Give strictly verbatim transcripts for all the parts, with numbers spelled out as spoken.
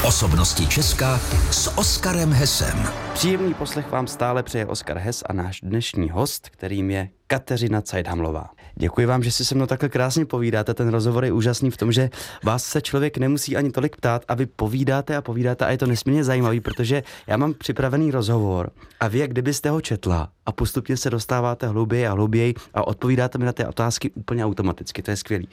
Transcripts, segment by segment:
Osobnosti Česka s Oskarem Hesem. Příjemný poslech vám stále přeje Oskar Hes a náš dnešní host, kterým je Kateřina Cajdhamlová. Děkuji vám, že si se mnou takhle krásně povídáte. Ten rozhovor je úžasný v tom, že vás se člověk nemusí ani tolik ptát a vy povídáte a povídáte a je to nesmírně zajímavý, protože já mám připravený rozhovor a vy, jak kdybyste ho četla a postupně se dostáváte hlouběji a hlouběji a odpovídáte mi na ty otázky úplně automaticky. To je skvělý.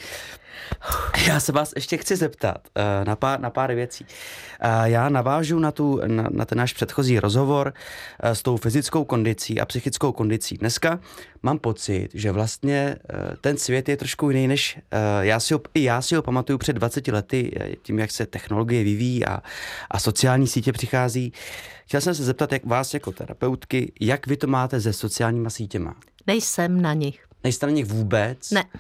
Já se vás ještě chci zeptat uh, na, pár, na pár věcí. Uh, já navážu na, tu, na, na ten náš předchozí rozhovor uh, s tou fyzickou kondicí a psychickou kondicí. Dneska mám pocit, že vlastně uh, ten svět je trošku jiný, než uh, já si ho, i já si ho pamatuju před dvaceti lety, tím, jak se technologie vyvíjí a, a sociální sítě přichází. Chtěl jsem se zeptat, jak vás jako terapeutky, jak vy to máte se sociálníma sítěma? Nejsem na nich. Nejste na nich vůbec? Ne.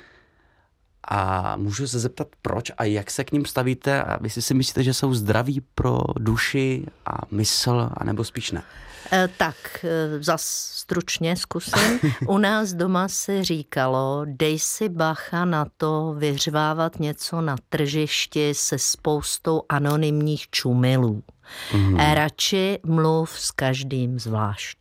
A můžu se zeptat, proč a jak se k ním stavíte a vy si si myslíte, že jsou zdraví pro duši a mysl, anebo spíš ne? E, tak, e, zas stručně zkusím. U nás doma se říkalo, dej si bacha na to vyřvávat něco na tržišti se spoustou anonymních čumilů. Mm. E, radši mluv s každým zvlášť.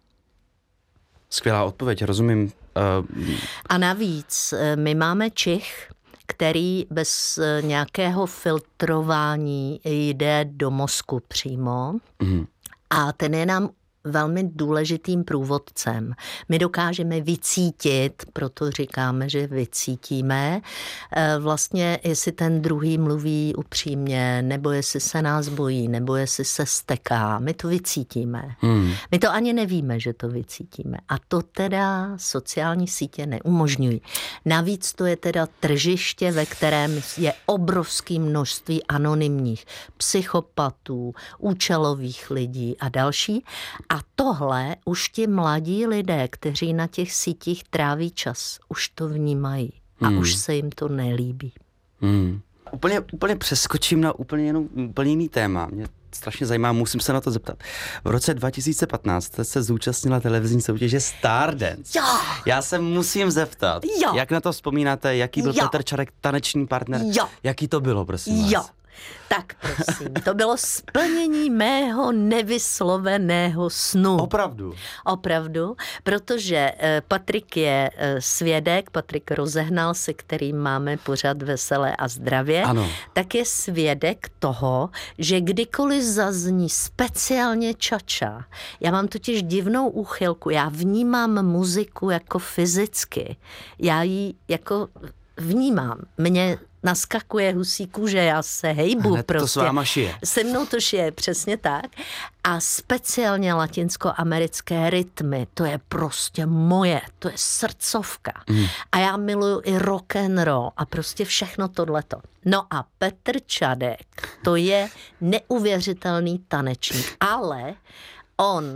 Skvělá odpověď, rozumím. Uh... A navíc my máme čich, který bez nějakého filtrování jde do mozku přímo mm. a ten je nám velmi důležitým průvodcem. My dokážeme vycítit, proto říkáme, že vycítíme, vlastně jestli ten druhý mluví upřímně, nebo jestli se nás bojí, nebo jestli se steká. My to vycítíme. Hmm. My to ani nevíme, že to vycítíme. A to teda sociální sítě neumožňují. Navíc to je teda tržiště, ve kterém je obrovské množství anonymních psychopatů, účelových lidí a další. A tohle už ti mladí lidé, kteří na těch sítích tráví čas, už to vnímají a hmm. už se jim to nelíbí. Hmm. Úplně, úplně přeskočím na úplně, jenom, úplně jiný téma. Mě strašně zajímá, musím se na to zeptat. V roce dva tisíce patnáct jste se zúčastnila televizní soutěže Stardance. Jo. Já se musím zeptat, jo. jak na to vzpomínáte, jaký byl jo. Petr Čarek taneční partner? Jo. Jaký to bylo, prosím vás? Jo. Tak prosím, to bylo splnění mého nevysloveného snu. Opravdu? Opravdu, protože Patrik je svědek, Patrik Rozehnal, se kterým máme pořad Veselé a zdravě, ano. tak je svědek toho, že kdykoliv zazní speciálně čača, já mám totiž divnou úchylku, já vnímám muziku jako fyzicky, já ji jako vnímám, mě naskakuje husí kůže, já se hejbu hned prostě. To s váma šije. Se mnou to šije, přesně tak. A speciálně latinskoamerické rytmy, to je prostě moje, to je srdcovka. Mm. A já miluju i rock and roll a prostě všechno tohleto. No a Petr Čadek, to je neuvěřitelný tanečník, ale on...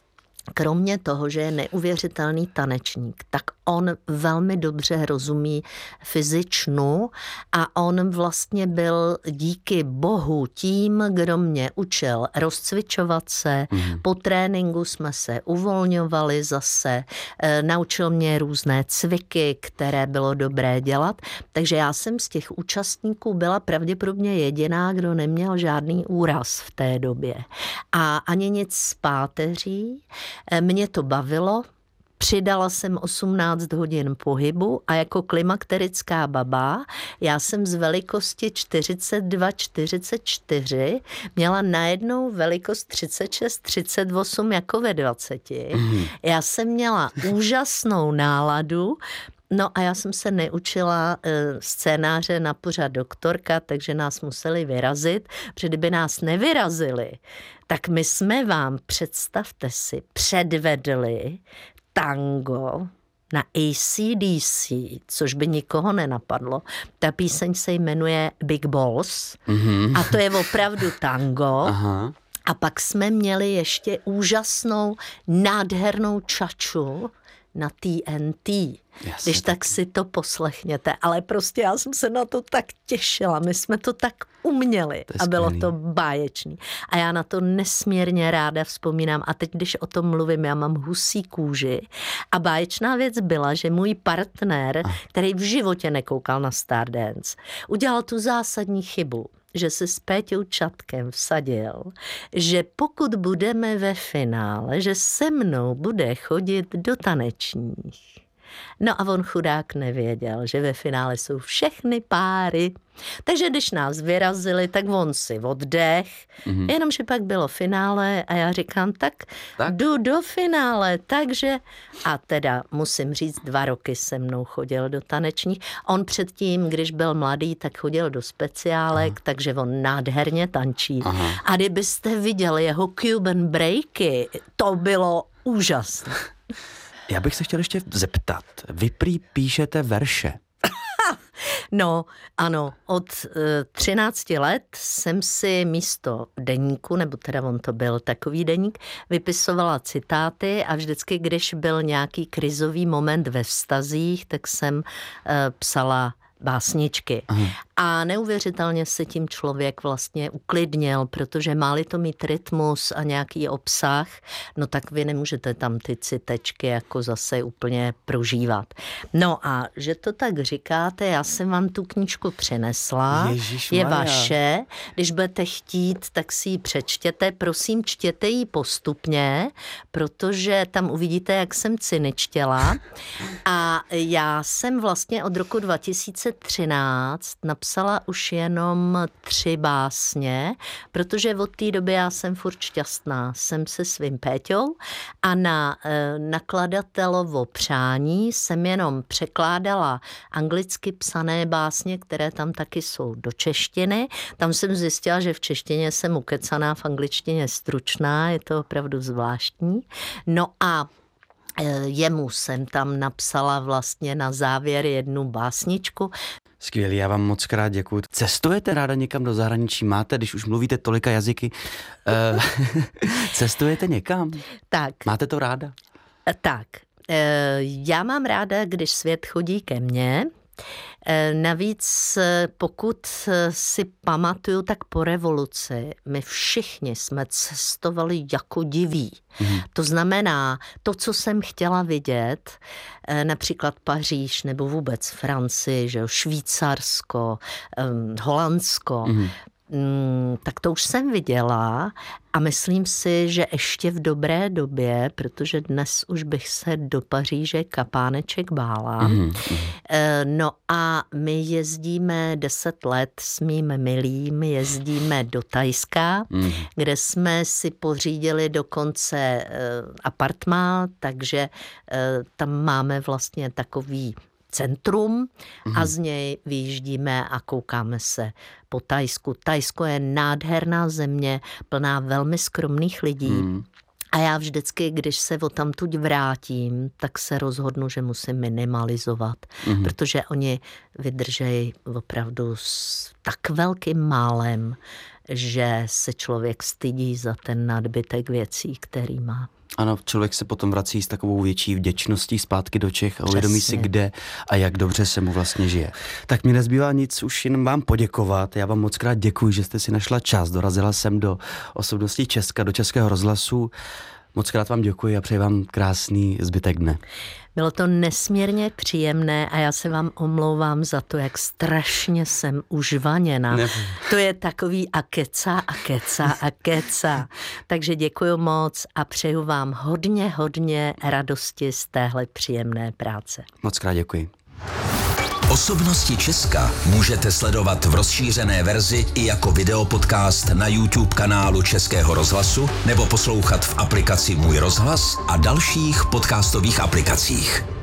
Kromě toho, že je neuvěřitelný tanečník, tak on velmi dobře rozumí fyzičnu a on vlastně byl díky bohu tím, kdo mě učil rozcvičovat se. Mm. Po tréninku jsme se uvolňovali zase, e, naučil mě různé cviky, které bylo dobré dělat. Takže já jsem z těch účastníků byla pravděpodobně jediná, kdo neměl žádný úraz v té době. A ani nic z páteří. Mě to bavilo, přidala jsem osmnáct hodin pohybu a jako klimakterická baba, já jsem z velikosti čtyřicet dva čtyřicet čtyři měla najednou velikost třicet šest třicet osm jako ve dvaceti. Mm. Já jsem měla úžasnou náladu. No a já jsem se neučila e, scénáře na pořad Doktorka, takže nás museli vyrazit, protože kdyby nás nevyrazili, tak my jsme vám, představte si, předvedli tango na A C D C, což by nikoho nenapadlo. Ta píseň se jmenuje Big Balls mm-hmm. a to je opravdu tango. Aha. A pak jsme měli ještě úžasnou, nádhernou čaču na T N T. Jasně, Když tak si to poslechněte, ale prostě já jsem se na to tak těšila, my jsme to tak uměli to a bylo skvělý. To báječný. A já na to nesmírně ráda vzpomínám a teď, když o tom mluvím, já mám husí kůži a báječná věc byla, že můj partner, který v životě nekoukal na Stardance, udělal tu zásadní chybu. že se s Péťou Čapkem vsadil, že pokud budeme ve finále, že se mnou bude chodit do tanečních. No a on chudák nevěděl, že ve finále jsou všechny páry. Takže když nás vyrazili, tak on si oddech, mm-hmm. jenomže pak bylo finále a já říkám, tak, tak jdu do finále, takže a teda musím říct, dva roky se mnou chodil do tanečních. On předtím, když byl mladý, tak chodil do speciálek, aha. takže on nádherně tančí. Aha. A kdybyste viděli jeho Cuban breaky, to bylo úžasné. Já bych se chtěl ještě zeptat, vy prý píšete verše. No, ano, od třinácti let jsem si místo deníku, nebo teda on to byl takový deník, vypisovala citáty a vždycky, když byl nějaký krizový moment ve vztazích, tak jsem uh, psala básničky. Aha. A neuvěřitelně se tím člověk vlastně uklidnil, protože má-li to mít rytmus a nějaký obsah, no tak vy nemůžete tam ty citečky jako zase úplně prožívat. No a že to tak říkáte, já jsem vám tu knížku přinesla, je vaše, když budete chtít, tak si ji přečtěte, prosím, čtěte ji postupně, protože tam uvidíte, jak jsem cyničtěla. A já jsem vlastně od roku dva tisíce třináct napsala už jenom tři básně, protože od té doby já jsem furt šťastná. Jsem se svým Péťou a na e, nakladatelovo přání jsem jenom překládala anglicky psané básně, které tam taky jsou do češtiny. Tam jsem zjistila, že v češtině jsem ukecaná, v angličtině stručná, je to opravdu zvláštní. No a jemu jsem tam napsala vlastně na závěr jednu básničku. Skvělý, já vám moc krát děkuju. Cestujete ráda někam do zahraničí? Máte, když už mluvíte tolika jazyky, uh, cestujete někam? Tak. Máte to ráda? Tak, já mám ráda, když svět chodí ke mně. Navíc pokud si pamatuju, tak po revoluci my všichni jsme cestovali jako diví. Mm. To znamená, to, co jsem chtěla vidět, například Paříž nebo vůbec Francii, že jo, Švýcarsko, Holandsko, mm. tak to už jsem viděla a myslím si, že ještě v dobré době, protože dnes už bych se do Paříže kapáneček bála. Mm. No a my jezdíme deset let s mým milým, jezdíme do Thajska, mm. kde jsme si pořídili dokonce apartmán, takže tam máme vlastně takový centrum a z něj vyjíždíme a koukáme se po Thajsku. Thajsko je nádherná země, plná velmi skromných lidí. Mm. A já vždycky, když se odtamtud vrátím, tak se rozhodnu, že musím minimalizovat, mm. protože oni vydržejí opravdu s tak velkým málem, že se člověk stydí za ten nadbytek věcí, který má. Ano, člověk se potom vrací s takovou větší vděčností zpátky do Čech a uvědomí si, kde a jak dobře se mu vlastně žije. Tak mi nezbývá nic, už jen vám poděkovat. Já vám moc krát děkuji, že jste si našla čas. Dorazila jsem do Osobností Česka, do Českého rozhlasu. Moc krát vám děkuji a přeji vám krásný zbytek dne. Bylo to nesmírně příjemné a já se vám omlouvám za to, jak strašně jsem užvaněna. Ne. To je takový a keca a keca a keca. Takže děkuji moc a přeju vám hodně, hodně radosti z téhle příjemné práce. Moc krát děkuji. Osobnosti Česka můžete sledovat v rozšířené verzi i jako videopodcast na YouTube kanálu Českého rozhlasu nebo poslouchat v aplikaci Můj rozhlas a dalších podcastových aplikacích.